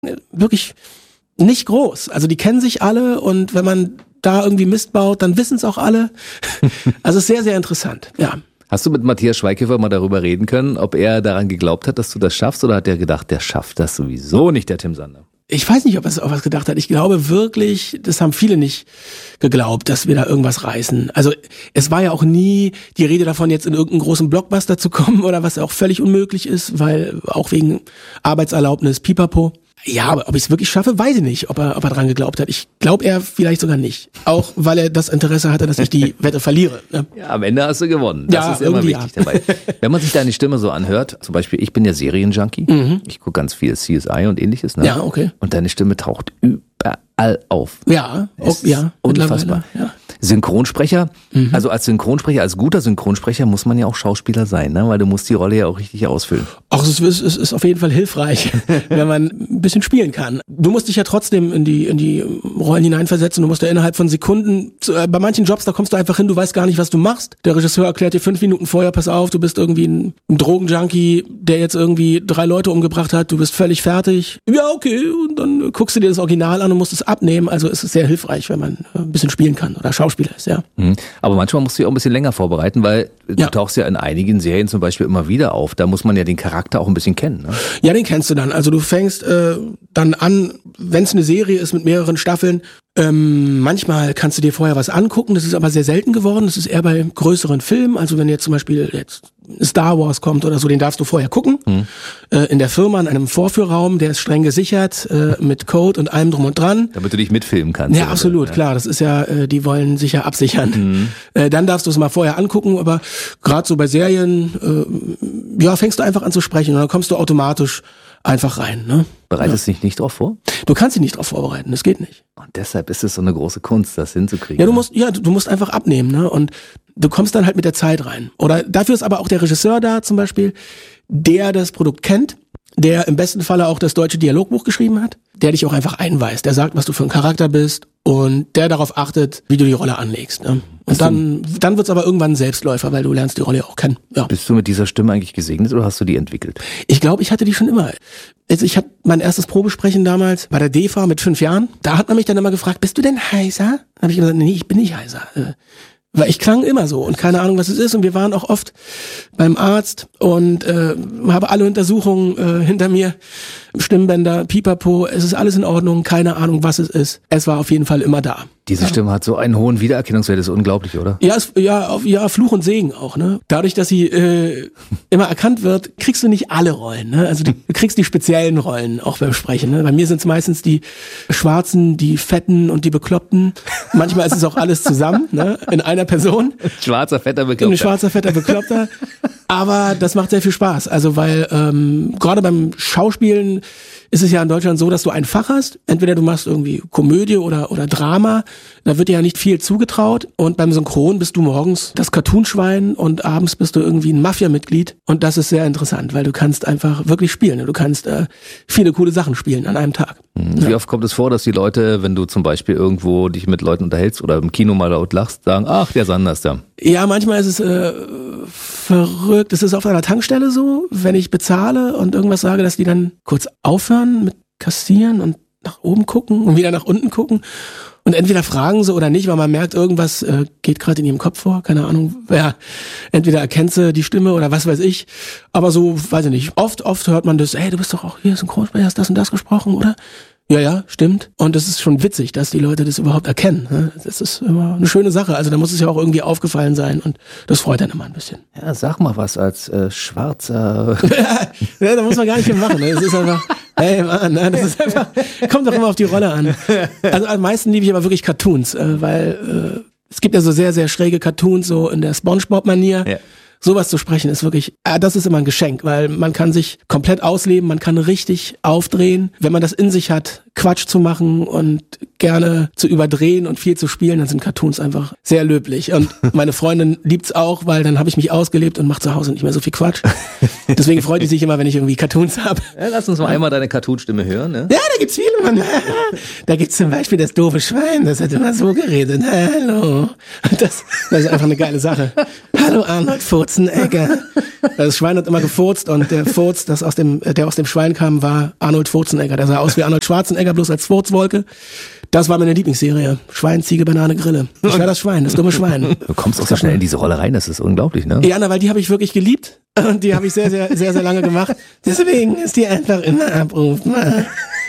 wirklich nicht groß. Also die kennen sich alle und wenn man da irgendwie Mist baut, dann wissen es auch alle. Also es ist sehr, sehr interessant, ja. Hast du mit Matthias Schweighöfer mal darüber reden können, ob er daran geglaubt hat, dass du das schaffst, oder hat er gedacht, der schafft das sowieso nicht, der Tim Sander? Ich weiß nicht, ob er was gedacht hat. Ich glaube wirklich, das haben viele nicht geglaubt, dass wir da irgendwas reißen. Also es war ja auch nie die Rede davon, jetzt in irgendeinen großen Blockbuster zu kommen oder was auch völlig unmöglich ist, weil auch wegen Arbeitserlaubnis, Pipapo. Ja, aber ob ich es wirklich schaffe, weiß ich nicht, ob er dran geglaubt hat. Ich glaube er vielleicht sogar nicht. Auch weil er das Interesse hatte, dass ich die Wette verliere. Ne? Ja, am Ende hast du gewonnen. Das ist immer wichtig dabei. Wenn man sich deine Stimme so anhört, zum Beispiel, ich bin ja Serienjunkie. Ich gucke ganz viel CSI und ähnliches. Ne? Ja, okay. Und deine Stimme taucht überall auf. Ja, ja, unfassbar. Ja. Synchronsprecher, also als guter Synchronsprecher muss man ja auch Schauspieler sein, ne? Weil du musst die Rolle ja auch richtig ausfüllen. Ach, es ist auf jeden Fall hilfreich, wenn man ein bisschen spielen kann. Du musst dich ja trotzdem in die Rollen hineinversetzen, du musst ja innerhalb von Sekunden, bei manchen Jobs, da kommst du einfach hin, du weißt gar nicht, was du machst. Der Regisseur erklärt dir 5 Minuten vorher, pass auf, du bist irgendwie ein Drogenjunkie, der jetzt irgendwie 3 Leute umgebracht hat, du bist völlig fertig. Ja, okay, und dann guckst du dir das Original an und musst es abnehmen, also es ist sehr hilfreich, wenn man ein bisschen spielen kann oder Schauspieler ist, ja. Aber manchmal musst du dich auch ein bisschen länger vorbereiten, weil du tauchst ja in einigen Serien zum Beispiel immer wieder auf. Da muss man ja den Charakter auch ein bisschen kennen. Ne? Ja, den kennst du dann. Also du fängst dann an, wenn es eine Serie ist mit mehreren Staffeln, manchmal kannst du dir vorher was angucken, das ist aber sehr selten geworden, das ist eher bei größeren Filmen, also wenn jetzt zum Beispiel Star Wars kommt oder so, den darfst du vorher gucken, in der Firma, in einem Vorführraum, der ist streng gesichert, mit Code und allem drum und dran. Damit du dich mitfilmen kannst. Ja, absolut, ja. Klar, das ist ja, die wollen sich ja absichern. Dann darfst du es mal vorher angucken, aber gerade so bei Serien, fängst du einfach an zu sprechen und dann kommst du automatisch einfach rein. Ne? Bereitest du dich nicht drauf vor? Du kannst dich nicht drauf vorbereiten, das geht nicht. Und deshalb ist es so eine große Kunst, das hinzukriegen. Ja, du musst einfach abnehmen, ne? Und du kommst dann halt mit der Zeit rein. Oder dafür ist aber auch der Regisseur da zum Beispiel, der das Produkt kennt, der im besten Falle auch das deutsche Dialogbuch geschrieben hat, der dich auch einfach einweist, der sagt, was du für ein Charakter bist und der darauf achtet, wie du die Rolle anlegst. Ne? Und dann wird's aber irgendwann ein Selbstläufer, weil du lernst die Rolle auch kennen. Ja. Bist du mit dieser Stimme eigentlich gesegnet oder hast du die entwickelt? Ich glaube, ich hatte die schon immer. Also ich hatte mein erstes Probesprechen damals bei der DEFA mit 5 Jahren. Da hat man mich dann immer gefragt, bist du denn heiser? Da habe ich gesagt, nee, ich bin nicht heiser. Weil ich klang immer so und keine Ahnung, was es ist. Und wir waren auch oft beim Arzt und habe alle Untersuchungen hinter mir. Stimmbänder, Pipapo, es ist alles in Ordnung, keine Ahnung, was es ist. Es war auf jeden Fall immer da. Diese Stimme hat so einen hohen Wiedererkennungswert, das ist unglaublich, oder? Ja, Fluch und Segen auch, ne? Dadurch, dass sie immer erkannt wird, kriegst du nicht alle Rollen, ne? Also du kriegst die speziellen Rollen auch beim Sprechen, ne? Bei mir sind es meistens die Schwarzen, die Fetten und die Bekloppten. Manchmal ist es auch alles zusammen, ne? In einer Person. Schwarzer, fetter, Bekloppter. Ein schwarzer, fetter, Bekloppter. Aber das macht sehr viel Spaß. Also weil gerade beim Schauspielen ist es ja in Deutschland so, dass du ein Fach hast. Entweder du machst irgendwie Komödie oder Drama. Da wird dir ja nicht viel zugetraut. Und beim Synchron bist du morgens das Cartoonschwein und abends bist du irgendwie ein Mafia-Mitglied. Und das ist sehr interessant, weil du kannst einfach wirklich spielen. Du kannst viele coole Sachen spielen an einem Tag. Wie oft kommt es vor, dass die Leute, wenn du zum Beispiel irgendwo dich mit Leuten unterhältst oder im Kino mal laut lachst, sagen, ach, der Sander ist da? Ja, manchmal ist es verrückt. Es ist auf einer Tankstelle so, wenn ich bezahle und irgendwas sage, dass die dann kurz aufhören mit Kassieren und nach oben gucken und wieder nach unten gucken. Und entweder fragen sie oder nicht, weil man merkt, irgendwas geht gerade in ihrem Kopf vor. Keine Ahnung. Ja, entweder erkennt sie die Stimme oder was weiß ich. Aber so, weiß ich nicht. Oft hört man das, du bist doch auch hier Synchronsprecher, hast das und das gesprochen, oder? Ja, stimmt. Und es ist schon witzig, dass die Leute das überhaupt erkennen. Ne? Das ist immer eine schöne Sache. Also da muss es ja auch irgendwie aufgefallen sein und das freut dann immer ein bisschen. Ja, sag mal was als Schwarzer. Ja, da muss man gar nicht viel machen. Ne? Das ist einfach, hey Mann, ne? Das ist einfach, kommt doch immer auf die Rolle an. Also am meisten liebe ich aber wirklich Cartoons, weil es gibt ja so sehr, sehr schräge Cartoons, so in der SpongeBob-Manier. Ja. Sowas zu sprechen ist wirklich, das ist immer ein Geschenk, weil man kann sich komplett ausleben, man kann richtig aufdrehen. Wenn man das in sich hat, Quatsch zu machen und gerne zu überdrehen und viel zu spielen, dann sind Cartoons einfach sehr löblich. Und meine Freundin liebt's auch, weil dann habe ich mich ausgelebt und mache zu Hause nicht mehr so viel Quatsch. Deswegen freut die sich immer, wenn ich irgendwie Cartoons habe. Ja, lass uns mal einmal deine Cartoon-Stimme hören. Ne? Ja, da gibt's viele, Mann. Da gibt's zum Beispiel das doofe Schwein, das hat immer so geredet. Hallo. Das ist einfach eine geile Sache. Hallo Arnold Furzenegger. Das Schwein hat immer gefurzt und der Furz, der aus dem Schwein kam, war Arnold Schwarzenegger. Der sah aus wie Arnold Schwarzenegger, bloß als Furzwolke. Das war meine Lieblingsserie. Schwein, Ziege, Banane, Grille. Ich war das Schwein, das dumme Schwein. Du kommst auch so schnell in diese Rolle rein, das ist unglaublich, ne? Ja, weil die habe ich wirklich geliebt und die habe ich sehr, sehr, sehr, sehr lange gemacht. Deswegen ist die einfach immer abrufbar.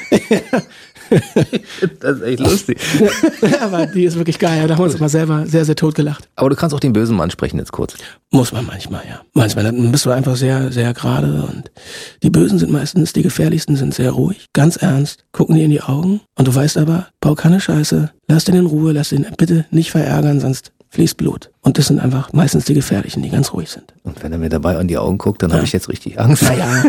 Das ist echt lustig. Aber die ist wirklich geil. Da haben wir uns immer selber sehr, sehr tot gelacht. Aber du kannst auch den bösen Mann sprechen jetzt kurz. Muss man manchmal, ja. Manchmal dann bist du einfach sehr, sehr gerade und die Bösen sind meistens, die gefährlichsten sind sehr ruhig, ganz ernst, gucken dir in die Augen und du weißt aber, bau keine Scheiße, lass den in Ruhe, lass den bitte nicht verärgern, sonst fließt Blut. Und das sind einfach meistens die Gefährlichen, die ganz ruhig sind. Und wenn er mir dabei an die Augen guckt, dann habe ich jetzt richtig Angst. Naja.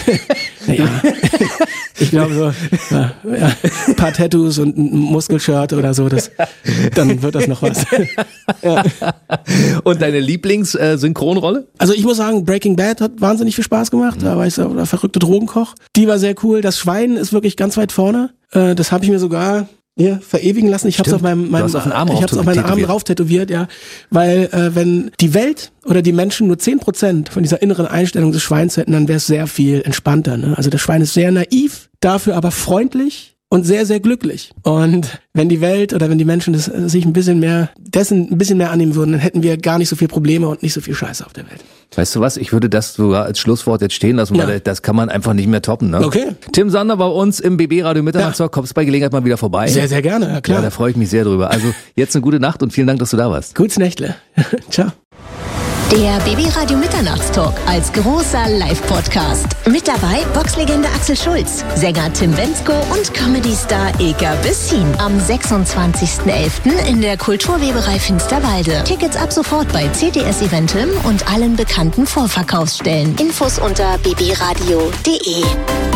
Ich glaube so, ein paar Tattoos und ein Muskelshirt oder so, dann wird das noch was. Ja. Und deine Lieblings-Synchronrolle? Also ich muss sagen, Breaking Bad hat wahnsinnig viel Spaß gemacht. Da war ich so der verrückte Drogenkoch. Die war sehr cool. Das Schwein ist wirklich ganz weit vorne. Das habe ich mir sogar verewigen lassen. Ich habe es auf meinen Arm drauf tätowiert, ja, weil wenn die Welt oder die Menschen nur 10% von dieser inneren Einstellung des Schweins hätten, dann wäre es sehr viel entspannter. Ne? Also das Schwein ist sehr naiv, dafür aber freundlich und sehr, sehr glücklich. Und wenn die Welt oder wenn die Menschen sich ein bisschen mehr annehmen würden, dann hätten wir gar nicht so viel Probleme und nicht so viel Scheiße auf der Welt. Weißt du was? Ich würde das sogar als Schlusswort jetzt stehen lassen, weil das kann man einfach nicht mehr toppen. Ne? Okay. Tim Sander bei uns im BB-Radio Mitternachtstalk. Kommst bei Gelegenheit mal wieder vorbei. Sehr, sehr gerne, ja klar. Ja, da freue ich mich sehr drüber. Also jetzt eine gute Nacht und vielen Dank, dass du da warst. Gutes Nächtle. Ciao. Der BB-Radio Mitternachtstalk als großer Live-Podcast. Mit dabei Boxlegende Axel Schulz, Sänger Tim Bendzko und Comedy-Star Ilka Bessin. Am 26.11. in der Kulturweberei Finsterwalde. Tickets ab sofort bei CTS Eventim und allen bekannten Vorverkaufsstellen. Infos unter bbradio.de.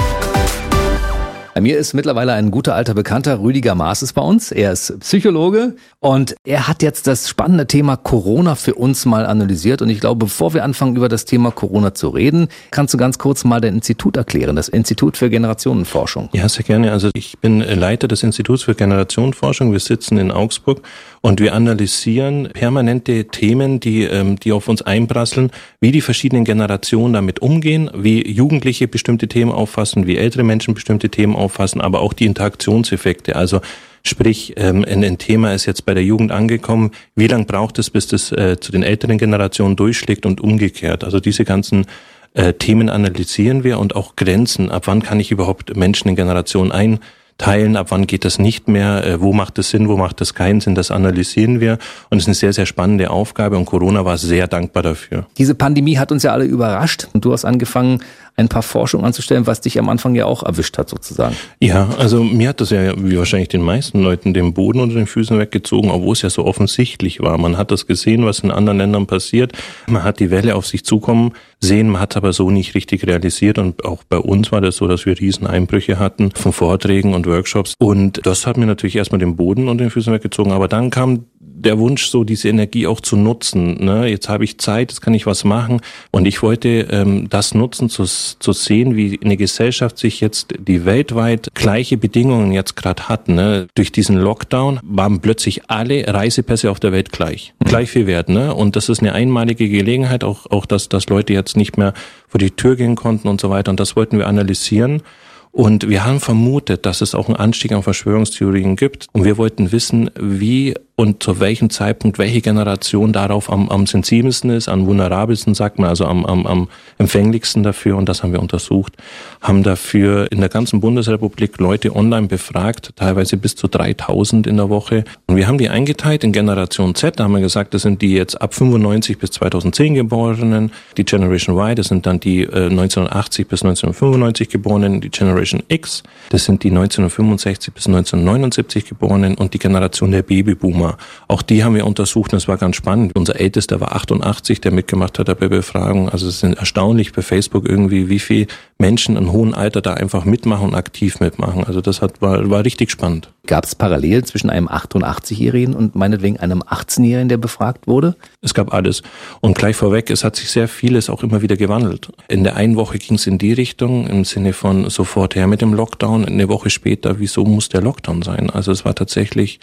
Bei mir ist mittlerweile ein guter alter Bekannter, Rüdiger Maaßes bei uns. Er ist Psychologe und er hat jetzt das spannende Thema Corona für uns mal analysiert. Und ich glaube, bevor wir anfangen, über das Thema Corona zu reden, kannst du ganz kurz mal dein Institut erklären, das Institut für Generationenforschung. Ja, sehr gerne. Also ich bin Leiter des Instituts für Generationenforschung. Wir sitzen in Augsburg und wir analysieren permanente Themen, die auf uns einprasseln, wie die verschiedenen Generationen damit umgehen, wie Jugendliche bestimmte Themen auffassen, wie ältere Menschen bestimmte Themen auffassen, aber auch die Interaktionseffekte. Also sprich, ein Thema ist jetzt bei der Jugend angekommen, wie lange braucht es, bis das zu den älteren Generationen durchschlägt und umgekehrt. Also diese ganzen Themen analysieren wir und auch Grenzen. Ab wann kann ich überhaupt Menschen in Generationen einteilen, ab wann geht das nicht mehr, wo macht es Sinn, wo macht es keinen Sinn, das analysieren wir und es ist eine sehr, sehr spannende Aufgabe und Corona war sehr dankbar dafür. Diese Pandemie hat uns ja alle überrascht und du hast angefangen, ein paar Forschungen anzustellen, was dich am Anfang ja auch erwischt hat sozusagen. Ja, also mir hat das ja wie wahrscheinlich den meisten Leuten den Boden unter den Füßen weggezogen, obwohl es ja so offensichtlich war. Man hat das gesehen, was in anderen Ländern passiert. Man hat die Welle auf sich zukommen sehen, man hat aber so nicht richtig realisiert und auch bei uns war das so, dass wir riesen Einbrüche hatten von Vorträgen und Workshops und das hat mir natürlich erstmal den Boden unter den Füßen weggezogen, aber dann kam der Wunsch, so diese Energie auch zu nutzen. Ne? Jetzt habe ich Zeit, jetzt kann ich was machen und ich wollte das nutzen, zu sehen, wie eine Gesellschaft sich jetzt die weltweit gleiche Bedingungen jetzt gerade hat. Ne? Durch diesen Lockdown waren plötzlich alle Reisepässe auf der Welt gleich viel wert. Ne? Und das ist eine einmalige Gelegenheit, auch dass Leute jetzt nicht mehr vor die Tür gehen konnten und so weiter. Und das wollten wir analysieren. Und wir haben vermutet, dass es auch einen Anstieg an Verschwörungstheorien gibt. Und wir wollten wissen, wie und zu welchem Zeitpunkt welche Generation darauf am sensibelsten ist, am vulnerabelsten, sagt man, also am empfänglichsten dafür. Und das haben wir untersucht. Haben dafür in der ganzen Bundesrepublik Leute online befragt, teilweise bis zu 3000 in der Woche. Und wir haben die eingeteilt in Generation Z. Da haben wir gesagt, das sind die jetzt ab 95 bis 2010 Geborenen. Die Generation Y, das sind dann die 1980 bis 1995 Geborenen. Die Generation X, das sind die 1965 bis 1979 Geborenen. Und die Generation der Babyboomer. Auch die haben wir untersucht und es war ganz spannend. Unser Ältester war 88, der mitgemacht hat bei Befragung. Also es ist erstaunlich bei Facebook irgendwie, wie viele Menschen in hohem Alter da einfach mitmachen und aktiv mitmachen. Also das war richtig spannend. Gab es Parallelen zwischen einem 88-Jährigen und meinetwegen einem 18-Jährigen, der befragt wurde? Es gab alles. Und gleich vorweg, es hat sich sehr vieles auch immer wieder gewandelt. In der einen Woche ging es in die Richtung, im Sinne von sofort her mit dem Lockdown. Eine Woche später, wieso muss der Lockdown sein? Also es war tatsächlich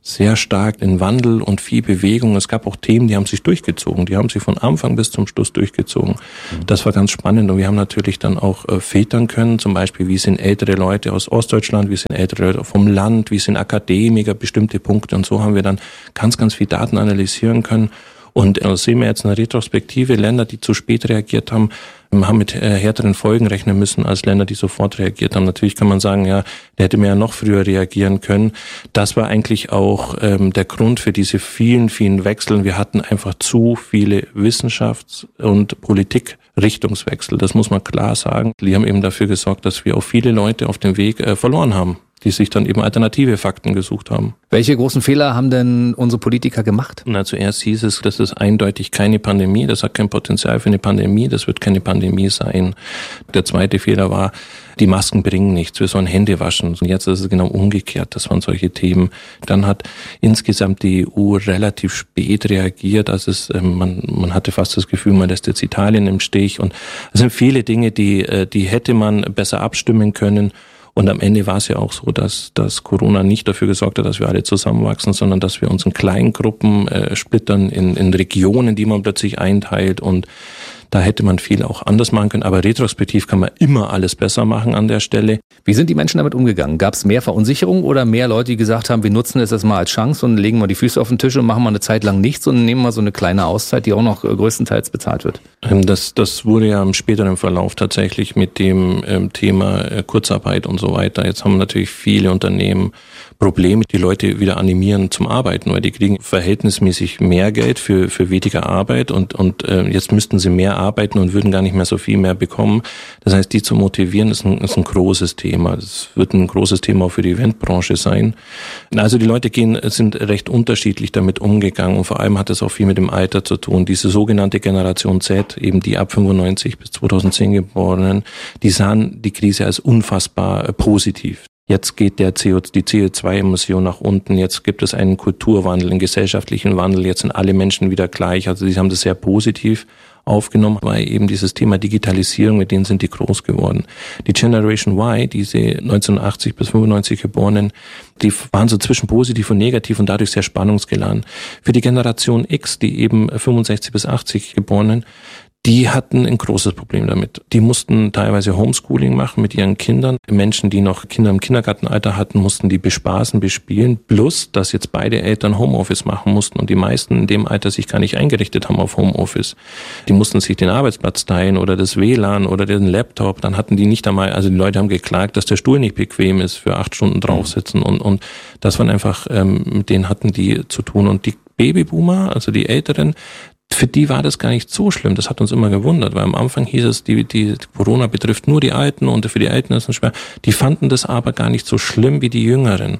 sehr stark in Wandel und viel Bewegung. Es gab auch Themen, die haben sich durchgezogen. Die haben sich von Anfang bis zum Schluss durchgezogen. Das war ganz spannend und wir haben natürlich dann auch filtern können, zum Beispiel, wie sind ältere Leute aus Ostdeutschland, wie sind ältere Leute vom Land, wie sind Akademiker, bestimmte Punkte und so haben wir dann ganz, ganz viel Daten analysieren können. Und sehen wir jetzt eine Retrospektive, Länder, die zu spät reagiert haben mit härteren Folgen rechnen müssen als Länder, die sofort reagiert haben. Natürlich kann man sagen, ja, der hätte man ja noch früher reagieren können. Das war eigentlich auch der Grund für diese vielen, vielen Wechseln. Wir hatten einfach zu viele Wissenschafts- und Politikrichtungswechsel. Das muss man klar sagen. Die haben eben dafür gesorgt, dass wir auch viele Leute auf dem Weg verloren haben, die sich dann eben alternative Fakten gesucht haben. Welche großen Fehler haben denn unsere Politiker gemacht? Na, zuerst hieß es, das ist eindeutig keine Pandemie, das hat kein Potenzial für eine Pandemie, das wird keine Pandemie sein. Der zweite Fehler war, die Masken bringen nichts, wir sollen Hände waschen. Und jetzt ist es genau umgekehrt, das waren solche Themen. Dann hat insgesamt die EU relativ spät reagiert, also man hatte fast das Gefühl, man lässt jetzt Italien im Stich. Und es sind viele Dinge, die hätte man besser abstimmen können. Und am Ende war es ja auch so, dass Corona nicht dafür gesorgt hat, dass wir alle zusammenwachsen, sondern dass wir uns in kleinen Gruppen splittern, in Regionen, die man plötzlich einteilt. Und da hätte man viel auch anders machen können. Aber retrospektiv kann man immer alles besser machen an der Stelle. Wie sind die Menschen damit umgegangen? Gab es mehr Verunsicherung oder mehr Leute, die gesagt haben, wir nutzen es jetzt mal als Chance und legen mal die Füße auf den Tisch und machen mal eine Zeit lang nichts und nehmen mal so eine kleine Auszeit, die auch noch größtenteils bezahlt wird? Das wurde ja im späteren Verlauf tatsächlich mit dem Thema Kurzarbeit und so weiter. Jetzt haben natürlich viele Unternehmen Probleme, die Leute wieder animieren zum Arbeiten, weil die kriegen verhältnismäßig mehr Geld für weniger Arbeit und jetzt müssten sie mehr arbeiten und würden gar nicht mehr so viel mehr bekommen. Das heißt, die zu motivieren, ist ein großes Thema. Das wird ein großes Thema auch für die Eventbranche sein. Also die Leute sind recht unterschiedlich damit umgegangen und vor allem hat es auch viel mit dem Alter zu tun. Diese sogenannte Generation Z, eben die ab 95 bis 2010 Geborenen, die sahen die Krise als unfassbar positiv. Jetzt geht die CO2-Emission nach unten, jetzt gibt es einen Kulturwandel, einen gesellschaftlichen Wandel, jetzt sind alle Menschen wieder gleich. Also sie haben das sehr positiv aufgenommen, weil eben dieses Thema Digitalisierung, mit denen sind die groß geworden. Die Generation Y, diese 1980 bis 95 Geborenen, die waren so zwischen positiv und negativ und dadurch sehr spannungsgeladen. Für die Generation X, die eben 65 bis 80 Geborenen, die hatten ein großes Problem damit. Die mussten teilweise Homeschooling machen mit ihren Kindern. Menschen, die noch Kinder im Kindergartenalter hatten, mussten die bespaßen, bespielen. Plus, dass jetzt beide Eltern Homeoffice machen mussten und die meisten in dem Alter sich gar nicht eingerichtet haben auf Homeoffice. Die mussten sich den Arbeitsplatz teilen oder das WLAN oder den Laptop. Dann hatten die nicht einmal, also die Leute haben geklagt, dass der Stuhl nicht bequem ist für 8 Stunden draufsitzen und das waren einfach, mit denen hatten die zu tun. Und die Babyboomer, also die Älteren, für die war das gar nicht so schlimm. Das hat uns immer gewundert, weil am Anfang hieß es, die Corona betrifft nur die Alten und für die Alten ist es schwer. Die fanden das aber gar nicht so schlimm wie die Jüngeren.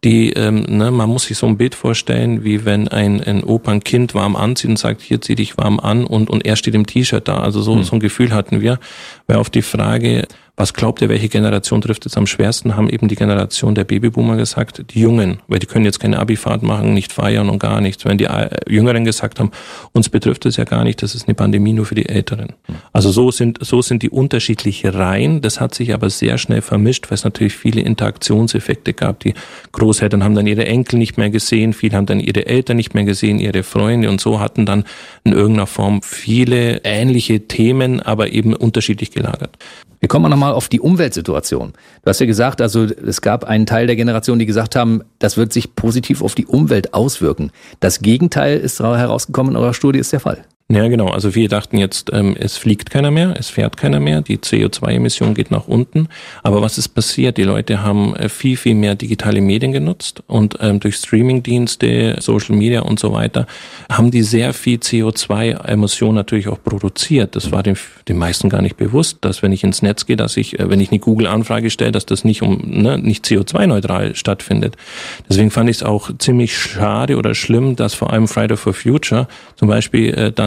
Man muss sich so ein Bild vorstellen, wie wenn ein Opa ein Kind warm anzieht und sagt, hier zieh dich warm an und er steht im T-Shirt da. Also so ein Gefühl hatten wir. Weil auf die Frage, was glaubt ihr, welche Generation trifft es am schwersten, haben eben die Generation der Babyboomer gesagt, die Jungen, weil die können jetzt keine Abifahrt machen, nicht feiern und gar nichts. Wenn die Jüngeren gesagt haben, uns betrifft es ja gar nicht, das ist eine Pandemie nur für die Älteren. Also so sind die unterschiedlichen Reihen. Das hat sich aber sehr schnell vermischt, weil es natürlich viele Interaktionseffekte gab. Die Großeltern haben dann ihre Enkel nicht mehr gesehen, viele haben dann ihre Eltern nicht mehr gesehen, ihre Freunde und so hatten dann in irgendeiner Form viele ähnliche Themen, aber eben unterschiedlich gelagert. Wir kommen nochmal auf die Umweltsituation. Du hast ja gesagt, also es gab einen Teil der Generation, die gesagt haben, das wird sich positiv auf die Umwelt auswirken. Das Gegenteil ist herausgekommen in eurer Studie, ist der Fall. Ja, genau. Also wir dachten jetzt, es fliegt keiner mehr, es fährt keiner mehr, die CO2-Emission geht nach unten. Aber was ist passiert? Die Leute haben viel, viel mehr digitale Medien genutzt und durch Streamingdienste, Social Media und so weiter haben die sehr viel CO2-Emission natürlich auch produziert. Das war den meisten gar nicht bewusst, dass wenn ich ins Netz gehe, dass ich, wenn ich eine Google-Anfrage stelle, dass das nicht nicht CO2-neutral stattfindet. Deswegen fand ich es auch ziemlich schade oder schlimm, dass vor allem Friday for Future zum Beispiel dann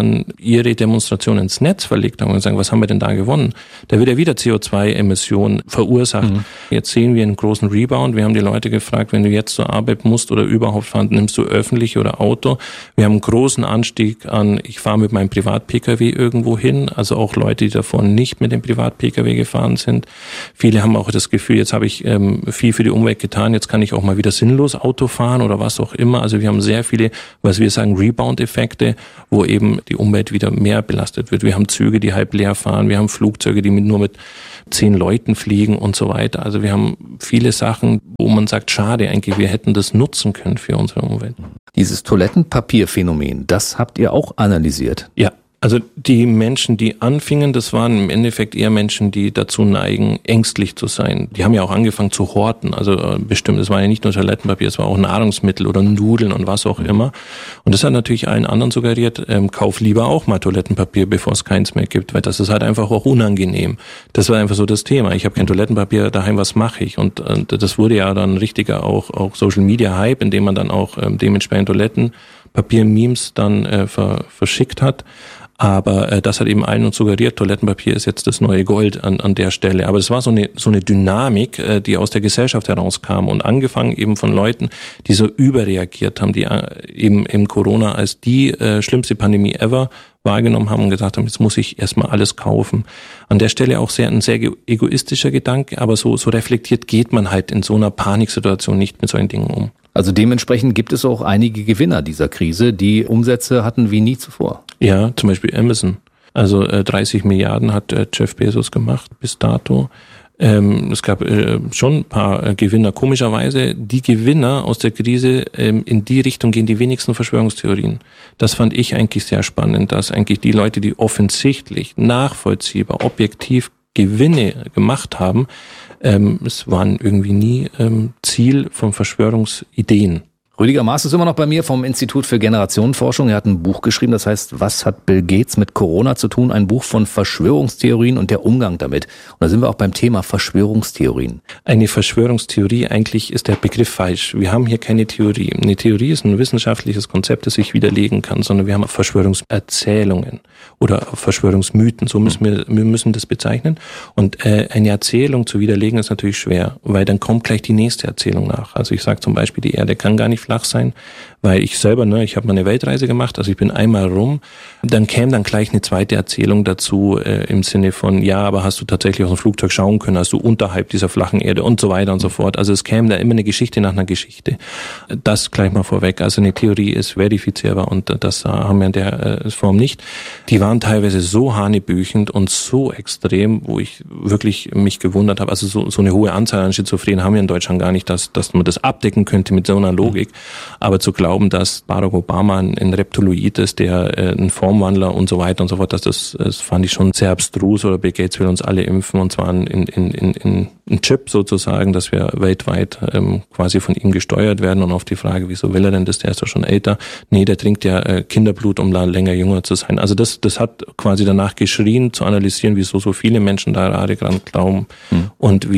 dann ihre Demonstration ins Netz verlegt haben und sagen, was haben wir denn da gewonnen? Da wird ja wieder CO2-Emissionen verursacht. Jetzt sehen wir einen großen Rebound. Wir haben die Leute gefragt, wenn du jetzt zur Arbeit musst oder überhaupt fahren, nimmst du öffentlich oder Auto? Wir haben einen großen Anstieg an, ich fahre mit meinem Privat-Pkw irgendwo hin, also auch Leute, die davor nicht mit dem Privat-Pkw gefahren sind. Viele haben auch das Gefühl, jetzt habe ich viel für die Umwelt getan, jetzt kann ich auch mal wieder sinnlos Auto fahren oder was auch immer. Also wir haben sehr viele, was wir sagen, Rebound-Effekte, wo eben die Umwelt wieder mehr belastet wird. Wir haben Züge, die halb leer fahren, wir haben Flugzeuge, die nur mit 10 Leuten fliegen und so weiter. Also wir haben viele Sachen, wo man sagt, schade eigentlich, wir hätten das nutzen können für unsere Umwelt. Dieses Toilettenpapierphänomen, das habt ihr auch analysiert. Ja. Also die Menschen, die anfingen, das waren im Endeffekt eher Menschen, die dazu neigen, ängstlich zu sein. Die haben ja auch angefangen zu horten, also bestimmt, es war ja nicht nur Toilettenpapier, es war auch Nahrungsmittel oder Nudeln und was auch immer. Und das hat natürlich allen anderen suggeriert, kauf lieber auch mal Toilettenpapier, bevor es keins mehr gibt, weil das ist halt einfach auch unangenehm. Das war einfach so das Thema. Ich habe kein Toilettenpapier daheim, was mache ich? Und das wurde ja dann richtiger auch Social Media Hype, indem man dann auch dementsprechend Toilettenpapier-Memes dann verschickt hat. Aber das hat eben allen uns suggeriert, Toilettenpapier ist jetzt das neue Gold an der Stelle. Aber es war so eine Dynamik, die aus der Gesellschaft herauskam und angefangen eben von Leuten, die so überreagiert haben, die eben im Corona als die schlimmste Pandemie ever wahrgenommen haben und gesagt haben, jetzt muss ich erstmal alles kaufen. An der Stelle auch ein sehr egoistischer Gedanke, aber so reflektiert geht man halt in so einer Paniksituation nicht mit solchen Dingen um. Also dementsprechend gibt es auch einige Gewinner dieser Krise, die Umsätze hatten wie nie zuvor. Ja, zum Beispiel Amazon. Also 30 Milliarden hat Jeff Bezos gemacht bis dato. Es gab schon ein paar Gewinner. Komischerweise, die Gewinner aus der Krise, in die Richtung gehen die wenigsten Verschwörungstheorien. Das fand ich eigentlich sehr spannend, dass eigentlich die Leute, die offensichtlich, nachvollziehbar, objektiv Gewinne gemacht haben, es waren irgendwie nie Ziel von Verschwörungsideen. Rüdiger Maaß ist immer noch bei mir vom Institut für Generationenforschung. Er hat ein Buch geschrieben, das heißt, was hat Bill Gates mit Corona zu tun? Ein Buch von Verschwörungstheorien und der Umgang damit. Und da sind wir auch beim Thema Verschwörungstheorien. Eine Verschwörungstheorie, eigentlich ist der Begriff falsch. Wir haben hier keine Theorie. Eine Theorie ist ein wissenschaftliches Konzept, das sich widerlegen kann, sondern wir haben Verschwörungserzählungen oder Verschwörungsmythen. So müssen wir müssen das bezeichnen. Und eine Erzählung zu widerlegen ist natürlich schwer, weil dann kommt gleich die nächste Erzählung nach. Also ich sage zum Beispiel, die Erde kann gar nicht flach sein, weil ich selber, ich habe mal eine Weltreise gemacht, also ich bin einmal rum, dann käme dann gleich eine zweite Erzählung dazu im Sinne von, ja, aber hast du tatsächlich aus dem Flugzeug schauen können, hast du unterhalb dieser flachen Erde und so weiter und so fort. Also es käme da immer eine Geschichte nach einer Geschichte. Das gleich mal vorweg. Also eine Theorie ist verifizierbar und das haben wir in der Form nicht. Die waren teilweise so hanebüchend und so extrem, wo ich wirklich mich gewundert habe. Also so eine hohe Anzahl an Schizophrenen haben wir in Deutschland gar nicht, dass man das abdecken könnte mit so einer Logik. Aber zu glauben, dass Barack Obama ein Reptiloid ist, der ein Formwandler und so weiter und so fort, das fand ich schon sehr abstrus. Oder Bill Gates will uns alle impfen und zwar in Chip sozusagen, dass wir weltweit quasi von ihm gesteuert werden. Und auf die Frage, wieso will er denn das, der ist doch schon älter. Nee, der trinkt ja Kinderblut, um länger jünger zu sein. Also das hat quasi danach geschrien, zu analysieren, wieso so viele Menschen da gerade dran glauben und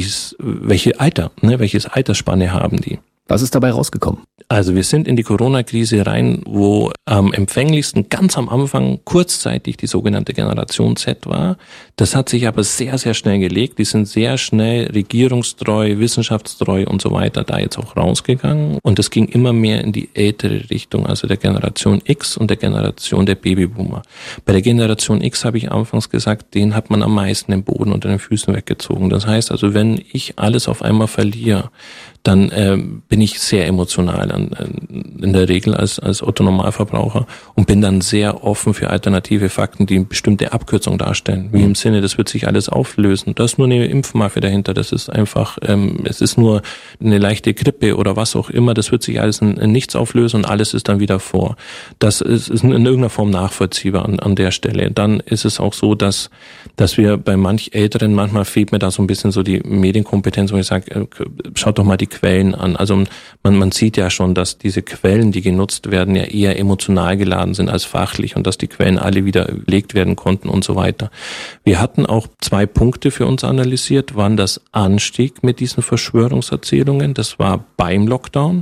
welches Altersspanne haben die. Was ist dabei rausgekommen? Also wir sind in die Corona-Krise rein, wo am empfänglichsten ganz am Anfang kurzzeitig die sogenannte Generation Z war. Das hat sich aber sehr, sehr schnell gelegt. Die sind sehr schnell regierungstreu, wissenschaftstreu und so weiter da jetzt auch rausgegangen. Und das ging immer mehr in die ältere Richtung, also der Generation X und der Generation der Babyboomer. Bei der Generation X habe ich anfangs gesagt, den hat man am meisten den Boden unter den Füßen weggezogen. Das heißt also, wenn ich alles auf einmal verliere, dann bin ich sehr emotional in der Regel als Otto-Normalverbraucher und bin dann sehr offen für alternative Fakten, die eine bestimmte Abkürzung darstellen. Wie im Sinne, das wird sich alles auflösen. Da ist nur eine Impfmafia dahinter. Das ist einfach, es ist nur eine leichte Grippe oder was auch immer. Das wird sich alles in nichts auflösen und alles ist dann wieder vor. Das ist in irgendeiner Form nachvollziehbar an der Stelle. Dann ist es auch so, dass wir bei manch Älteren, manchmal fehlt mir da so ein bisschen so die Medienkompetenz, wo ich sage, schaut doch mal die Quellen an. Also man sieht ja schon, dass diese Quellen, die genutzt werden, ja eher emotional geladen sind als fachlich und dass die Quellen alle widerlegt werden konnten und so weiter. Wir hatten auch 2 Punkte für uns analysiert, wann das anstieg mit diesen Verschwörungserzählungen. Das war beim Lockdown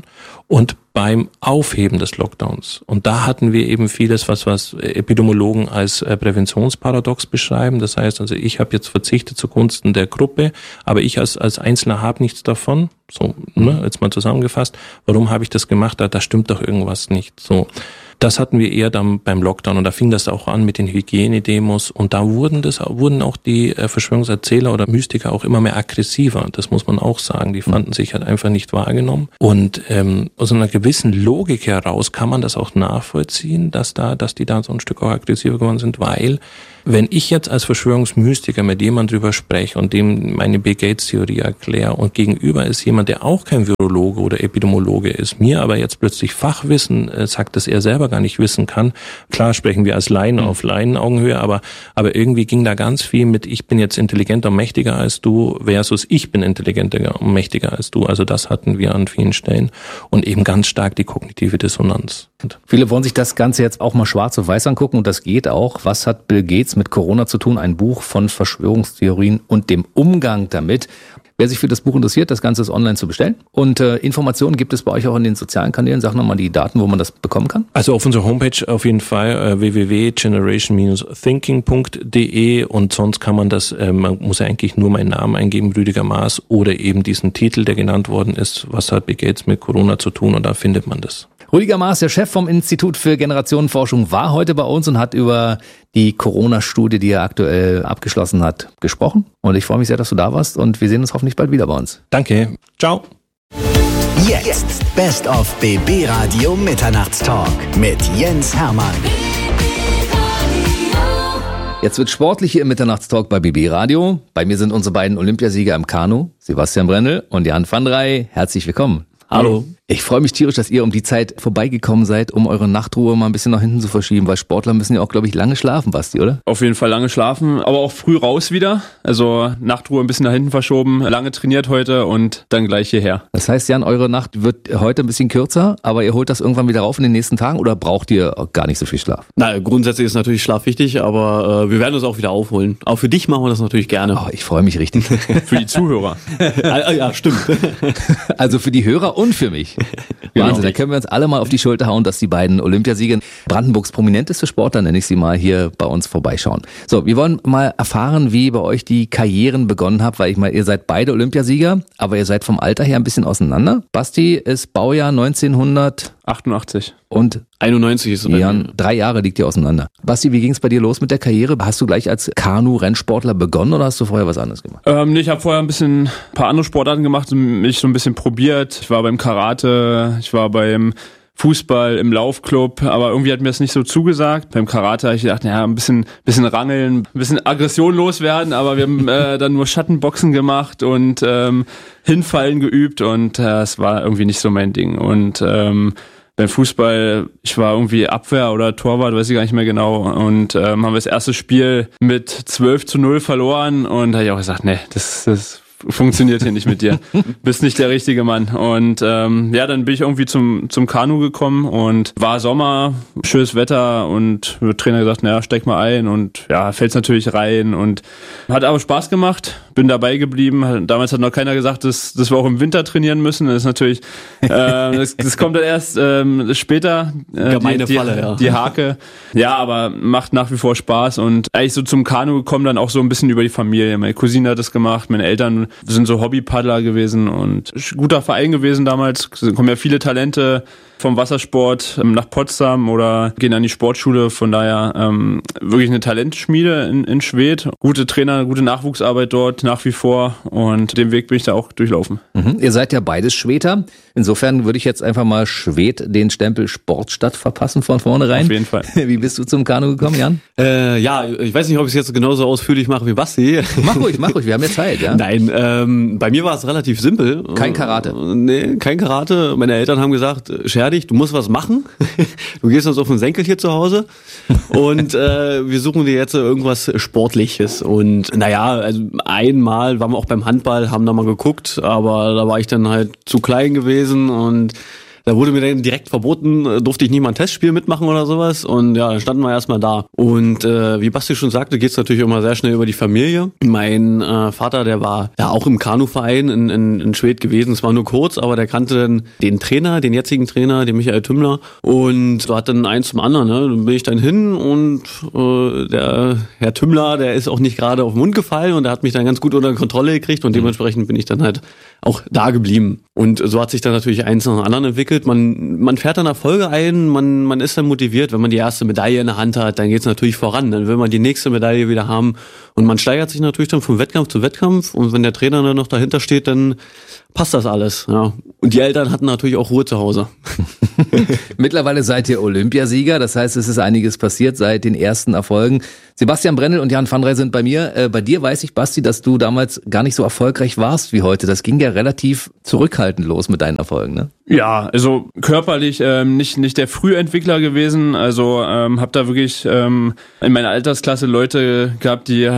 und beim Aufheben des Lockdowns. Und da hatten wir eben vieles, was Epidemiologen als Präventionsparadox beschreiben. Das heißt also, ich habe jetzt verzichtet zugunsten der Gruppe, aber ich als Einzelner habe nichts davon. So, jetzt mal zusammengefasst. Warum habe ich das gemacht? Da stimmt doch irgendwas nicht. So. Das hatten wir eher dann beim Lockdown und da fing das auch an mit den Hygienedemos und da wurden auch die Verschwörungserzähler oder Mystiker auch immer mehr aggressiver. Das muss man auch sagen. Die fanden sich halt einfach nicht wahrgenommen und aus einer gewissen Logik heraus kann man das auch nachvollziehen, dass die da so ein Stück auch aggressiver geworden sind, weil wenn ich jetzt als Verschwörungsmystiker mit jemandem drüber spreche und dem meine Bill Gates Theorie erkläre und gegenüber ist jemand, der auch kein Virologe oder Epidemiologe ist, mir aber jetzt plötzlich Fachwissen sagt, dass er selber gar nicht wissen kann. Klar sprechen wir als Laien auf Laienaugenhöhe, aber irgendwie ging da ganz viel mit ich bin jetzt intelligenter und mächtiger als du versus ich bin intelligenter und mächtiger als du. Also das hatten wir an vielen Stellen und eben ganz stark die kognitive Dissonanz. Viele wollen sich das Ganze jetzt auch mal schwarz auf weiß angucken und das geht auch. Was hat Bill Gates mit Corona zu tun? Ein Buch von Verschwörungstheorien und dem Umgang damit. Wer sich für das Buch interessiert, das Ganze ist online zu bestellen. Und Informationen gibt es bei euch auch in den sozialen Kanälen. Sag nochmal die Daten, wo man das bekommen kann. Also auf unserer Homepage auf jeden Fall www.generation-thinking.de und sonst kann man das, man muss eigentlich nur meinen Namen eingeben, Rüdiger Maas oder eben diesen Titel, der genannt worden ist, was hat Bill Gates mit Corona zu tun und da findet man das. Rüdiger Maas, der Chef vom Institut für Generationenforschung, war heute bei uns und hat über die Corona-Studie, die er aktuell abgeschlossen hat, gesprochen. Und ich freue mich sehr, dass du da warst und wir sehen uns hoffentlich bald wieder bei uns. Danke. Ciao. Jetzt Best of BB Radio Mitternachtstalk mit Jens Hermann. Jetzt wird sportlich hier im Mitternachtstalk bei BB Radio. Bei mir sind unsere beiden Olympiasieger im Kanu, Sebastian Brendel und Jan van Drey. Herzlich willkommen. Hallo. Ich freue mich tierisch, dass ihr um die Zeit vorbeigekommen seid, um eure Nachtruhe mal ein bisschen nach hinten zu verschieben, weil Sportler müssen ja auch, glaube ich, lange schlafen, Basti, oder? Auf jeden Fall lange schlafen, aber auch früh raus wieder. Also Nachtruhe ein bisschen nach hinten verschoben, lange trainiert heute und dann gleich hierher. Das heißt, Jan, eure Nacht wird heute ein bisschen kürzer, aber ihr holt das irgendwann wieder rauf in den nächsten Tagen oder braucht ihr gar nicht so viel Schlaf? Na, grundsätzlich ist natürlich Schlaf wichtig, aber wir werden uns auch wieder aufholen. Auch für dich machen wir das natürlich gerne. Oh, ich freue mich richtig. Für die Zuhörer. Ja, stimmt. Also für die Hörer und für mich. Wahnsinn, da können wir uns alle mal auf die Schulter hauen, dass die beiden Olympiasieger, Brandenburgs prominenteste Sportler, nenne ich sie mal, hier bei uns vorbeischauen. So, wir wollen mal erfahren, wie bei euch die Karrieren begonnen habt, weil ich meine, ihr seid beide Olympiasieger, aber ihr seid vom Alter her ein bisschen auseinander. Basti ist Baujahr 1988 und 91 ist es. Jan, 3 Jahre liegt ihr auseinander. Basti, wie ging es bei dir los mit der Karriere? Hast du gleich als Kanu-Rennsportler begonnen oder hast du vorher was anderes gemacht? Nee, ich habe vorher ein paar andere Sportarten gemacht und mich so ein bisschen probiert. Ich war beim Karate, ich war beim Fußball, im Laufclub, aber irgendwie hat mir das nicht so zugesagt. Beim Karate habe ich gedacht, ein bisschen rangeln, ein bisschen Aggression loswerden, aber wir haben dann nur Schattenboxen gemacht und Hinfallen geübt und es war irgendwie nicht so mein Ding. Und beim Fußball, ich war irgendwie Abwehr oder Torwart, weiß ich gar nicht mehr genau. Und haben wir das erste Spiel mit 12-0 verloren und da habe ich auch gesagt, nee, das funktioniert hier nicht mit dir. Bist nicht der richtige Mann. Und dann bin ich irgendwie zum Kanu gekommen und war Sommer, schönes Wetter und der Trainer gesagt, steig mal ein und fällt's natürlich rein und hat aber Spaß gemacht, bin dabei geblieben. Damals hat noch keiner gesagt, dass wir auch im Winter trainieren müssen. Das ist natürlich, das kommt dann erst später, die Hake. Ja, aber macht nach wie vor Spaß und eigentlich so zum Kanu gekommen dann auch so ein bisschen über die Familie. Meine Cousine hat das gemacht, meine Eltern sind so Hobbypaddler gewesen und guter Verein gewesen damals. Es kommen ja viele Talente vom Wassersport nach Potsdam oder gehen an die Sportschule. Von daher wirklich eine Talentschmiede in Schwedt. Gute Trainer, gute Nachwuchsarbeit dort nach wie vor und den Weg bin ich da auch durchlaufen. Mhm. Ihr seid ja beides Schwedter. Insofern würde ich jetzt einfach mal Schwedt den Stempel Sportstadt verpassen von vornherein. Auf jeden Fall. Wie bist du zum Kanu gekommen, Jan? Ich weiß nicht, ob ich es jetzt genauso ausführlich mache wie Basti. Mach ruhig, wir haben ja Zeit. Ja? Nein, bei mir war es relativ simpel. Kein Karate? Nee, kein Karate. Meine Eltern haben gesagt, scher dich, du musst was machen. Du gehst uns auf den Senkel hier zu Hause und wir suchen dir jetzt irgendwas Sportliches. Und also einmal waren wir auch beim Handball, haben da mal geguckt, aber da war ich dann halt zu klein gewesen und Da wurde mir dann direkt verboten, durfte ich nicht mal ein Testspiel mitmachen oder sowas. Und ja, dann standen wir erstmal da. Und wie Basti schon sagte, geht's natürlich immer sehr schnell über die Familie. Mein Vater, der war ja auch im Kanuverein in Schwedt gewesen. Es war nur kurz, aber der kannte dann den Trainer, den jetzigen Trainer, den Michael Tümmler. Und so hat dann eins zum anderen. Ne? Dann bin ich dann hin und der Herr Tümmler, der ist auch nicht gerade auf den Mund gefallen und der hat mich dann ganz gut unter Kontrolle gekriegt und dementsprechend bin ich dann halt auch da geblieben. Und so hat sich dann natürlich eins nach dem anderen entwickelt. Man fährt dann Erfolge ein, man ist dann motiviert. Wenn man die erste Medaille in der Hand hat, dann geht's natürlich voran. Dann will man die nächste Medaille wieder haben. Und man steigert sich natürlich dann von Wettkampf zu Wettkampf. Und wenn der Trainer dann noch dahinter steht, dann passt das alles. Ja. Und die Eltern hatten natürlich auch Ruhe zu Hause. Mittlerweile seid ihr Olympiasieger, das heißt, es ist einiges passiert seit den ersten Erfolgen. Sebastian Brennel und Jan van Rey sind bei mir. Bei dir weiß ich, Basti, dass du damals gar nicht so erfolgreich warst wie heute. Das ging ja relativ zurückhaltend los mit deinen Erfolgen, ne? Ja, also körperlich nicht der Frühentwickler gewesen. Also habe da wirklich in meiner Altersklasse Leute gehabt, die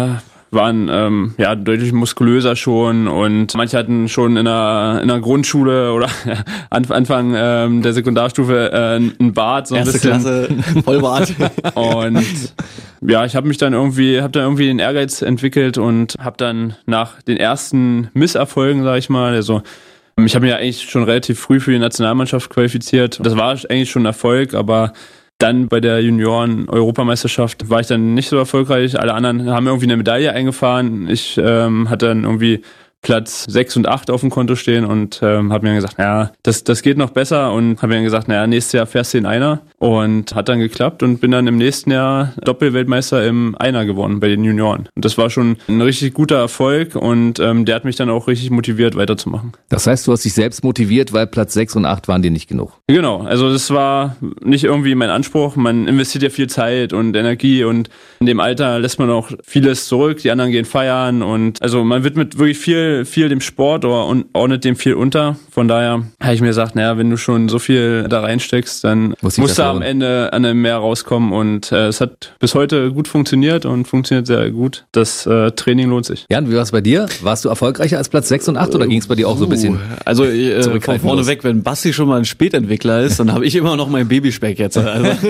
waren deutlich muskulöser schon und manche hatten schon in der Grundschule oder Anfang der Sekundarstufe einen Bart, so ein Erste bisschen. Klasse, Vollbart. Und ja, ich habe dann irgendwie den Ehrgeiz entwickelt und habe dann nach den ersten Misserfolgen, sag ich mal, also ich habe mich ja eigentlich schon relativ früh für die Nationalmannschaft qualifiziert. Das war eigentlich schon ein Erfolg, aber dann bei der Junioren-Europameisterschaft war ich dann nicht so erfolgreich. Alle anderen haben irgendwie eine Medaille eingefahren. Ich hatte dann irgendwie Platz 6 und 8 auf dem Konto stehen und habe mir dann gesagt, naja, das geht noch besser und habe mir dann gesagt, naja, nächstes Jahr fährst du in Einer und hat dann geklappt und bin dann im nächsten Jahr Doppelweltmeister im Einer geworden bei den Junioren. Und das war schon ein richtig guter Erfolg und der hat mich dann auch richtig motiviert, weiterzumachen. Das heißt, du hast dich selbst motiviert, weil Platz 6 und 8 waren dir nicht genug. Genau, also das war nicht irgendwie mein Anspruch. Man investiert ja viel Zeit und Energie und in dem Alter lässt man auch vieles zurück. Die anderen gehen feiern und also man widmet wirklich viel dem Sport und ordnet dem viel unter. Von daher habe ich mir gesagt, naja, wenn du schon so viel da reinsteckst, dann musst du am Ende an einem Mehr rauskommen und es hat bis heute gut funktioniert und funktioniert sehr gut. Das Training lohnt sich. Jan, wie war es bei dir? Warst du erfolgreicher als Platz 6 und 8 oder ging es bei dir auch so ein bisschen? Also von vorne weg, wenn Basti schon mal ein Spätentwickler ist, dann habe ich immer noch meinen Babyspeck jetzt.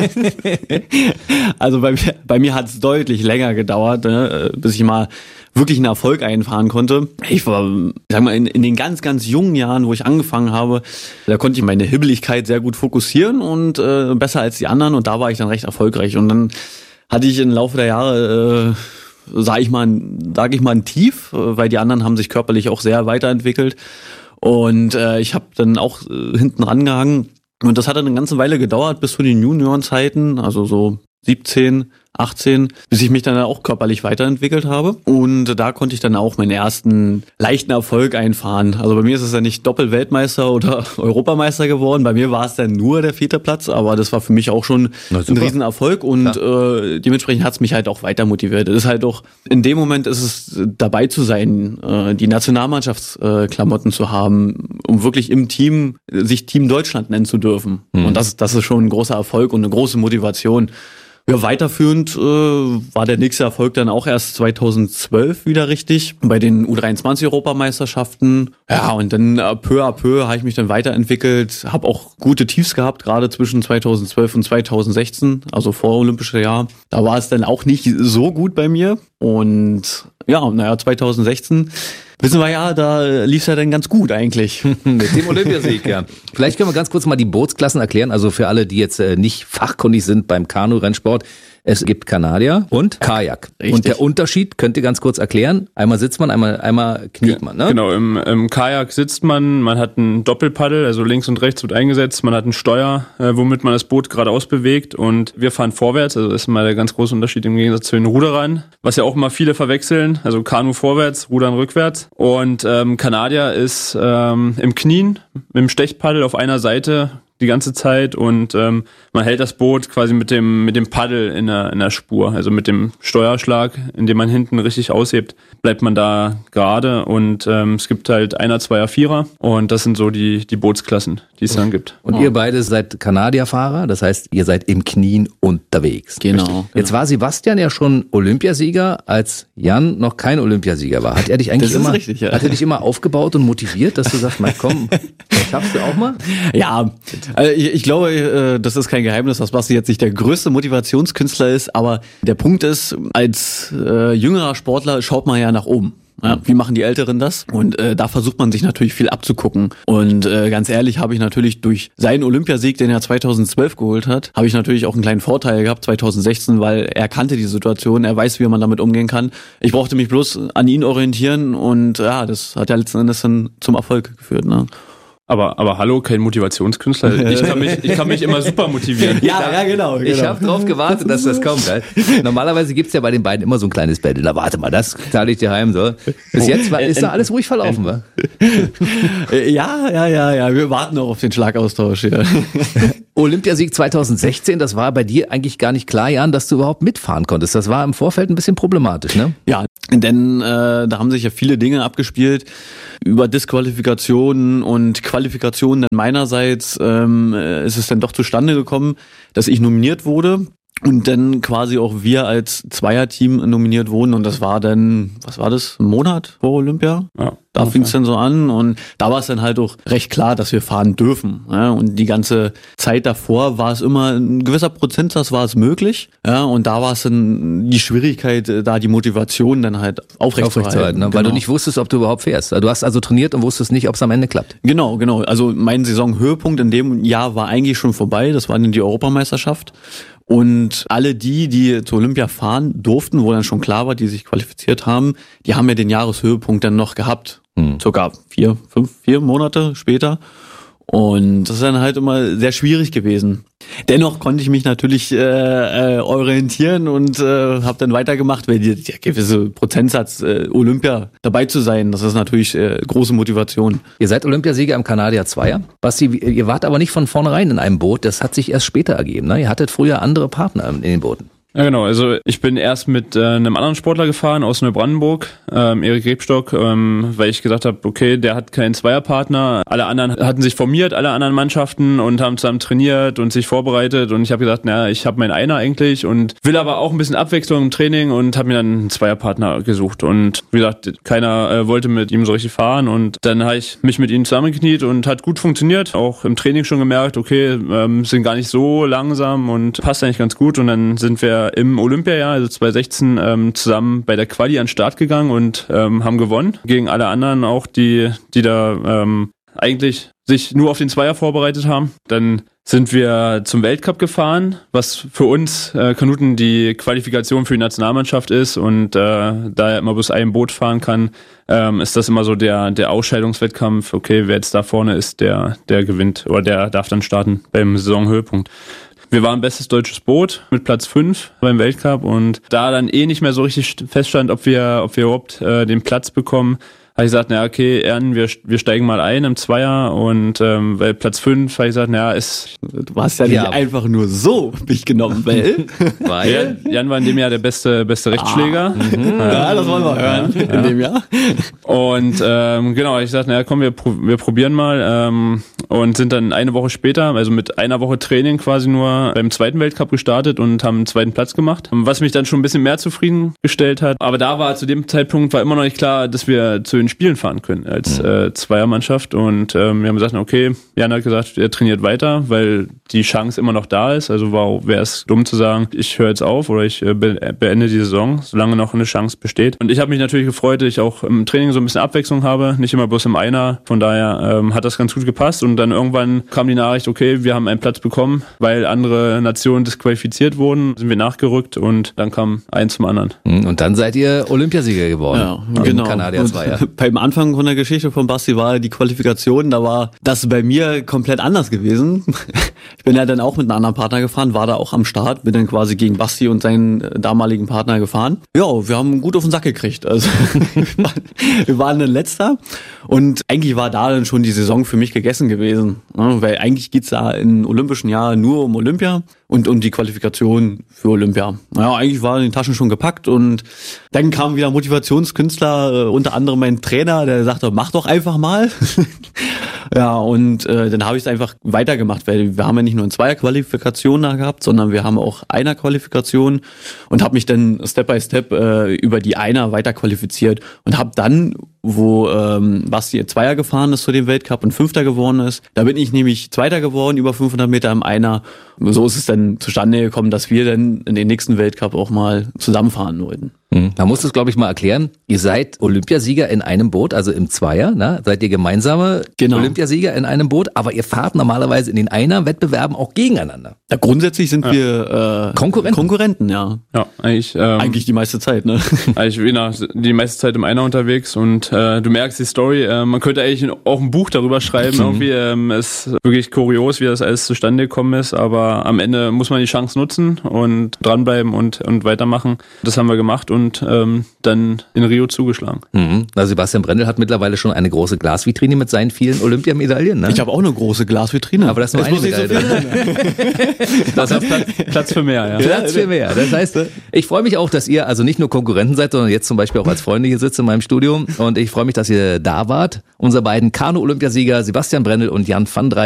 Also bei mir hat es deutlich länger gedauert, ne, bis ich mal wirklich einen Erfolg einfahren konnte. Ich war, sag mal, in den ganz, ganz jungen Jahren, wo ich angefangen habe, da konnte ich meine Hibbeligkeit sehr gut fokussieren und besser als die anderen und da war ich dann recht erfolgreich. Und dann hatte ich im Laufe der Jahre, sag ich mal, ein Tief, weil die anderen haben sich körperlich auch sehr weiterentwickelt. Und ich habe dann auch hinten rangehangen. Und das hat dann eine ganze Weile gedauert, bis zu den Juniorenzeiten, also so 17, 18, bis ich mich dann auch körperlich weiterentwickelt habe. Und da konnte ich dann auch meinen ersten leichten Erfolg einfahren. Also bei mir ist es ja nicht Doppelweltmeister oder Europameister geworden. Bei mir war es dann nur der 4. Platz, aber das war für mich auch schon ein Riesenerfolg und dementsprechend hat es mich halt auch weiter motiviert. Es ist halt auch, in dem Moment ist es dabei zu sein, die Nationalmannschaftsklamotten zu haben, um wirklich im Team, sich Team Deutschland nennen zu dürfen. Und das ist schon ein großer Erfolg und eine große Motivation. Ja, weiterführend war der nächste Erfolg dann auch erst 2012 wieder richtig bei den U23-Europameisterschaften. Ja, und dann peu à peu habe ich mich dann weiterentwickelt, habe auch gute Tiefs gehabt, gerade zwischen 2012 und 2016, also vor Olympisches Jahr. Da war es dann auch nicht so gut bei mir. Und ja, 2016 wissen wir ja, da lief's ja dann ganz gut eigentlich. Mit dem Olympiasieg, ja. Vielleicht können wir ganz kurz mal die Bootsklassen erklären. Also für alle, die jetzt nicht fachkundig sind beim Kanu-Rennsport. Es gibt Kanadier und Kajak. Richtig. Und der Unterschied könnt ihr ganz kurz erklären. Einmal sitzt man, einmal kniet man, ne? Genau, im Kajak sitzt man hat ein Doppelpaddel, also links und rechts wird eingesetzt, man hat ein Steuer, womit man das Boot geradeaus bewegt und wir fahren vorwärts, also das ist mal der ganz große Unterschied im Gegensatz zu den Ruderern, was ja auch immer viele verwechseln, also Kanu vorwärts, Rudern rückwärts und Kanadier ist im Knien, mit dem Stechpaddel auf einer Seite die ganze Zeit und man hält das Boot quasi mit dem Paddel in der Spur, also mit dem Steuerschlag, indem man hinten richtig aushebt, bleibt man da gerade und es gibt halt Einer, Zweier, Vierer und das sind so die Bootsklassen, die es dann gibt. Und ihr beide seid Kanadierfahrer, das heißt, ihr seid im Knien unterwegs. Genau. Jetzt war Sebastian ja schon Olympiasieger, als Jan noch kein Olympiasieger war. Hat er dich eigentlich richtig, ja. Hat er dich immer aufgebaut und motiviert, dass du sagst, mal komm, das schaffst du auch mal? Ja, Also ich glaube, das ist kein Geheimnis, dass Basti jetzt nicht der größte Motivationskünstler ist, aber der Punkt ist, als jüngerer Sportler schaut man ja nach oben. Ja, wie machen die Älteren das? Und da versucht man sich natürlich viel abzugucken. Und ganz ehrlich, habe ich natürlich durch seinen Olympiasieg, den er 2012 geholt hat, habe ich natürlich auch einen kleinen Vorteil gehabt 2016, weil er kannte die Situation, er weiß, wie man damit umgehen kann. Ich brauchte mich bloß an ihn orientieren und ja, das hat ja letzten Endes dann zum Erfolg geführt. Ne? Aber hallo, kein Motivationskünstler. Ich kann mich immer super motivieren. Ja, genau. Ich habe drauf gewartet, dass das kommt. Halt. Normalerweise gibt's ja bei den beiden immer so ein kleines Battle. Na warte mal, das zahle ich dir heim. So. Bis jetzt ist da alles ruhig verlaufen. Wa? Ja. Wir warten noch auf den Schlagaustausch. Ja. Olympiasieg 2016, das war bei dir eigentlich gar nicht klar, Jan, dass du überhaupt mitfahren konntest. Das war im Vorfeld ein bisschen problematisch, ne? Ja, denn da haben sich ja viele Dinge abgespielt über Disqualifikationen und Qualifikationen. Meinerseits ist es dann doch zustande gekommen, dass ich nominiert wurde und dann quasi auch wir als Zweierteam nominiert wurden und das war dann, was war das, ein Monat vor Olympia? Ja. Da fing es dann so an und da war es dann halt auch recht klar, dass wir fahren dürfen. Ja, und die ganze Zeit davor war es immer, ein gewisser Prozentsatz war es möglich. Ja, und da war es dann die Schwierigkeit, da die Motivation dann halt aufrechtzuerhalten. Ne? Weil du nicht wusstest, ob du überhaupt fährst. Du hast also trainiert und wusstest nicht, ob es am Ende klappt. Genau. Also mein Saisonhöhepunkt in dem Jahr war eigentlich schon vorbei. Das war dann die Europameisterschaft. Und alle die zur Olympia fahren durften, wo dann schon klar war, die sich qualifiziert haben, die haben ja den Jahreshöhepunkt dann noch gehabt. Sogar 4 Monate später. Und das ist dann halt immer sehr schwierig gewesen. Dennoch konnte ich mich natürlich orientieren und habe dann weitergemacht, weil der gewisse Prozentsatz Olympia dabei zu sein, das ist natürlich große Motivation. Ihr seid Olympiasieger im Kanadier Zweier. Basti, ihr wart aber nicht von vornherein in einem Boot, das hat sich erst später ergeben. Ne? Ihr hattet früher andere Partner in den Booten. Ja, genau. Also ich bin erst mit einem anderen Sportler gefahren aus Neubrandenburg, Erik Rebstock, weil ich gesagt habe, okay, der hat keinen Zweierpartner. Alle anderen hatten sich formiert, alle anderen Mannschaften und haben zusammen trainiert und sich vorbereitet. Und ich habe gesagt, ich habe meinen Einer eigentlich und will aber auch ein bisschen Abwechslung im Training und habe mir dann einen Zweierpartner gesucht. Und wie gesagt, keiner wollte mit ihm so richtig fahren. Und dann habe ich mich mit ihm zusammengekniet und hat gut funktioniert. Auch im Training schon gemerkt, okay, sind gar nicht so langsam und passt eigentlich ganz gut. Und dann sind wir im Olympiajahr, also 2016, zusammen bei der Quali an den Start gegangen und haben gewonnen. Gegen alle anderen auch, die da eigentlich sich nur auf den Zweier vorbereitet haben. Dann sind wir zum Weltcup gefahren, was für uns Kanuten die Qualifikation für die Nationalmannschaft ist. Und da er immer bloß ein Boot fahren kann, ist das immer so der Ausscheidungswettkampf. Okay, wer jetzt da vorne ist, der gewinnt oder der darf dann starten beim Saisonhöhepunkt. Wir waren bestes deutsches Boot mit Platz 5 beim Weltcup und da dann nicht mehr so richtig feststand, ob wir überhaupt den Platz bekommen, habe ich gesagt, okay, Ern, wir steigen mal ein im Zweier und weil Platz 5, habe ich gesagt, du hast ja nicht einfach nur so mich genommen, weil Jan war in dem Jahr der beste Rechtsschläger. Ja, das wollen wir hören in dem Jahr. Und genau, habe ich gesagt, komm, wir probieren mal und sind dann eine Woche später, also mit einer Woche Training quasi nur beim zweiten Weltcup gestartet und haben einen zweiten Platz gemacht, was mich dann schon ein bisschen mehr zufriedengestellt hat. Aber da war zu dem Zeitpunkt immer noch nicht klar, dass wir zu den Spielen fahren können als Zweiermannschaft und wir haben gesagt, okay, Jan hat gesagt, er trainiert weiter, weil die Chance immer noch da ist, also wäre es dumm zu sagen, ich höre jetzt auf oder ich beende die Saison, solange noch eine Chance besteht. Und ich habe mich natürlich gefreut, dass ich auch im Training so ein bisschen Abwechslung habe, nicht immer bloß im Einer, von daher hat das ganz gut gepasst und dann irgendwann kam die Nachricht, okay, wir haben einen Platz bekommen, weil andere Nationen disqualifiziert wurden, sind wir nachgerückt und dann kam eins zum anderen. Und dann seid ihr Olympiasieger geworden. Ja, genau. Kanadier Zweier. Beim Anfang von der Geschichte von Basti war die Qualifikation, da war das bei mir komplett anders gewesen. Ich bin ja dann auch mit einem anderen Partner gefahren, war da auch am Start, bin dann quasi gegen Basti und seinen damaligen Partner gefahren. Ja, wir haben gut auf den Sack gekriegt. Also wir waren dann Letzter und eigentlich war da dann schon die Saison für mich gegessen gewesen. Weil eigentlich geht's da im olympischen Jahr nur um Olympia und um die Qualifikation für Olympia. Naja, eigentlich waren die Taschen schon gepackt und dann kamen wieder Motivationskünstler, unter anderem mein Trainer, der sagte, mach doch einfach mal. Ja, und dann habe ich es einfach weitergemacht, weil wir haben ja nicht nur eine Zweierqualifikation da gehabt, sondern wir haben auch Einer-Qualifikation und habe mich dann Step by Step über die Einer weiter qualifiziert und habe dann wo Basti Zweier gefahren ist zu dem Weltcup und Fünfter geworden ist. Da bin ich nämlich Zweiter geworden, über 500 Meter im Einer. Und so ist es dann zustande gekommen, dass wir dann in den nächsten Weltcup auch mal zusammenfahren wollten. Man muss das, glaube ich, mal erklären. Ihr seid Olympiasieger in einem Boot, also im Zweier, ne? Seid ihr gemeinsame Olympiasieger in einem Boot, aber ihr fahrt normalerweise in den Einer-Wettbewerben auch gegeneinander. Ja, grundsätzlich sind wir Konkurrenten, ja. Ja, eigentlich die meiste Zeit, ne? Ich bin die meiste Zeit im Einer unterwegs und du merkst die Story, man könnte eigentlich auch ein Buch darüber schreiben, irgendwie ist wirklich kurios, wie das alles zustande gekommen ist, aber am Ende muss man die Chance nutzen und dranbleiben und weitermachen. Das haben wir gemacht und dann in Rio zugeschlagen. Also Sebastian Brendel hat mittlerweile schon eine große Glasvitrine mit seinen vielen Olympiamedaillen, ne? Ich habe auch eine große Glasvitrine. Aber das ist nur eine Medaille. Das hat Platz für mehr, ja. Platz für mehr. Das heißt, ich freue mich auch, dass ihr also nicht nur Konkurrenten seid, sondern jetzt zum Beispiel auch als Freunde hier sitzt in meinem Studio. Und ich freue mich, dass ihr da wart. Unsere beiden Kanu-Olympiasieger Sebastian Brendel und Jan van Drey